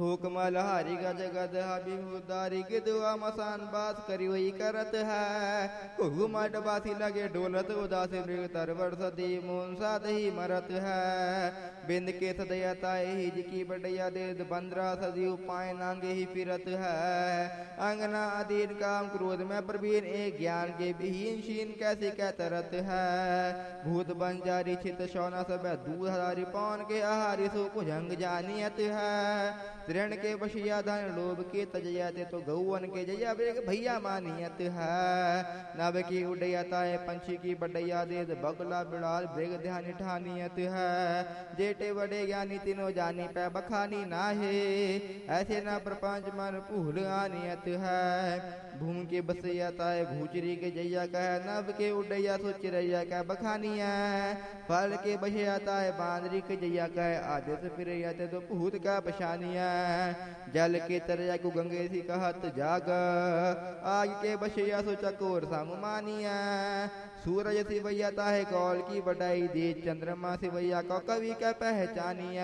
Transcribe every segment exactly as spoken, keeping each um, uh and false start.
थूक मलहारी गज गद बिहुदारी गिदुआ मसान बास करी वही करत है। घुमट बासी लगे डोलत उदासी मृग तरवर सदी मून साध ही मरत है। बिंद के सदया ताए ही जिकी बडैया दे बंदरा सदी उपाय नांगे ही फिरत है। अंगना अधीन काम क्रोध में प्रवीण एक ज्ञान के विहीन शीन कैसे कह तरत है। भूत बंजारी चित शौना सब दूध हजारी पौन के आहारी सो कुजंग जानियत है। ऋण के बशिया धन लोभ के तजयाते तो गौवन के जया भैया मानियत है। नभ की उडयताए पंछी की बडैया दे बगला बिड़ाल बेग ध्यान ठानियत है। जेठे बड़े ज्ञानी तीनों जानी पै बखानी नाहे ऐसे न प्रपंच मन भूल आनियत है। भूमि के बसैयाताए भूचरी के जैया कह नभ के उडैया सो चिरैया कह बखानिया। फल के बशयाताए बांदरी के जैया कह आदेश फिर तो भूत का पशानिया। जल के तरया को गंगे सी कहत जाग आग के बशैया सो चकोर सम मानिया। सूरज सिवैया है कौल की बटाई दे चंद्रमा सिवैया को कवि का पहचानिया।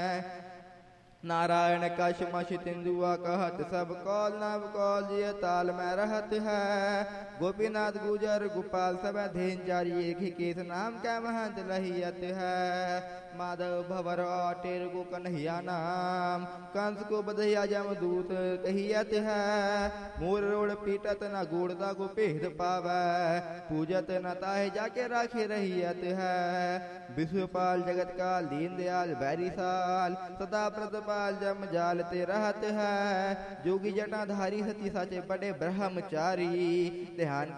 नारायण कश मश तिंदुआ कहत सब कौल नव कौल जिय ताल में रहत है। गोपीनाथ गुजर गोपाल सब धेन चारी एक ही केस नाम क्या महंत लहियत है। माधव भवर टेर को कन्हैया नाम कंस को बधैया जम दूत कहियत है। मोर रोड पीटत न गोड़ता को भेद पावै पूजत न ताहे जाके राखे रहियत है। विश्वपाल जगत काल दीन दयाल बैरी साल सदा प्रतपाल जम जालते रहत है। जोगी जटाधारी सती साचे बड़े ब्रह्मचारी ध्यान